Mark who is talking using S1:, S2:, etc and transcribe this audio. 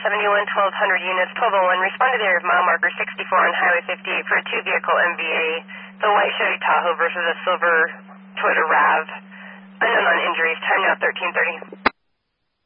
S1: 71 1200 units, 1201. Respond to the area of mile marker 64 on Highway 58 for a two-vehicle MVA, the white Chevy Tahoe versus a silver Toyota RAV. Unknown on injuries. Time now 13:30.